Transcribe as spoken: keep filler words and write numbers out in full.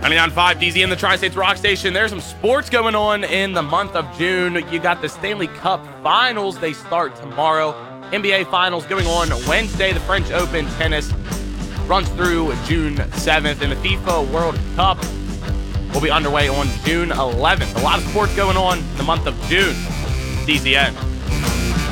ninety-nine point five D Z in the Tri-States Rock Station. There's some sports going on in the month of June. You got the Stanley Cup Finals. They start tomorrow. N B A Finals going on Wednesday. The French Open tennis runs through June seventh. And the FIFA World Cup will be underway on June eleventh. A lot of sports going on in the month of June. D Z N.